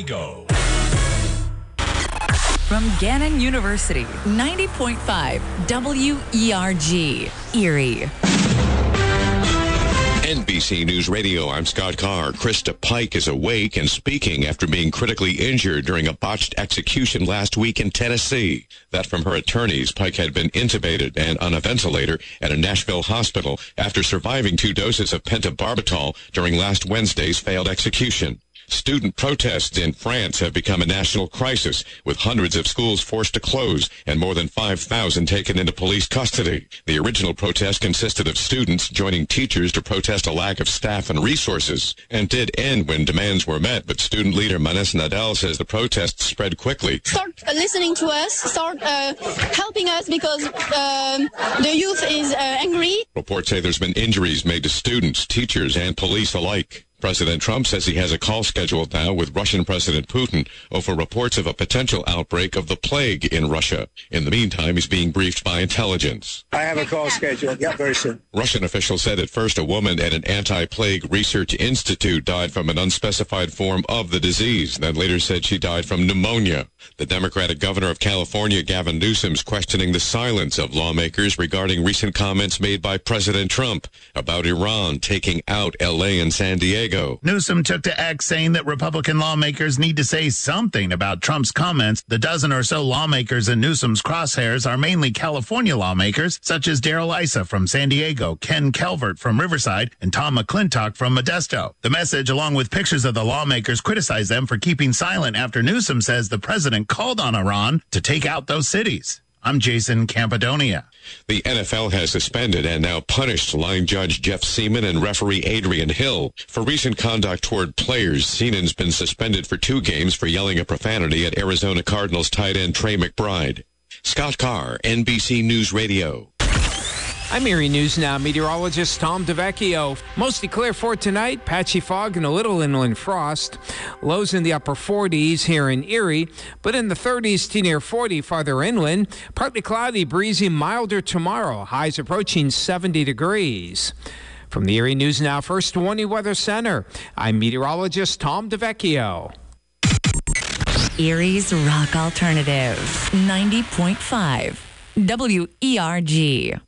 go. From Gannon University, 90.5 WERG, Erie. NBC News Radio, I'm Scott Carr. Krista Pike is awake and speaking after being critically injured during a botched execution last week in Tennessee. That from her attorneys. Pike had been intubated and on a ventilator at a Nashville hospital after surviving 2 doses of pentobarbital during last Wednesday's failed execution. Student protests in France have become a national crisis, with hundreds of schools forced to close and more than 5,000 taken into police custody. The original protest consisted of students joining teachers to protest a lack of staff and resources, and did end when demands were met, but student leader Manes Nadal says the protests spread quickly. Start listening to us, start helping us because the youth is angry. Reports say there's been injuries made to students, teachers, and police alike. President Trump says he has a call scheduled now with Russian President Putin over reports of a potential outbreak of the plague in Russia. In the meantime, he's being briefed by intelligence. I have a call scheduled. Yeah, very soon. Russian officials said at first a woman at an anti-plague research institute died from an unspecified form of the disease, then later said she died from pneumonia. The Democratic governor of California, Gavin Newsom, is questioning the silence of lawmakers regarding recent comments made by President Trump about Iran taking out L.A. and San Diego. Newsom took to X saying that Republican lawmakers need to say something about Trump's comments. The dozen or so lawmakers in Newsom's crosshairs are mainly California lawmakers, such as Darrell Issa from San Diego, Ken Calvert from Riverside, and Tom McClintock from Modesto. The message, along with pictures of the lawmakers, criticized them for keeping silent after Newsom says the president called on Iran to take out those cities. I'm Jason Campidonia. The NFL has suspended and now punished line judge Jeff Seaman and referee Adrian Hill for recent conduct toward players. Seaman's been suspended for 2 games for yelling a profanity at Arizona Cardinals tight end Trey McBride. Scott Carr, NBC News Radio. I'm Erie News Now meteorologist Tom DeVecchio. Mostly clear for tonight, patchy fog and a little inland frost. Lows in the upper 40s here in Erie, but in the 30s to near 40 farther inland. Partly cloudy, breezy, milder tomorrow. Highs approaching 70 degrees. From the Erie News Now First Warning Weather Center, I'm meteorologist Tom DeVecchio. Erie's Rock Alternative, 90.5 WERG.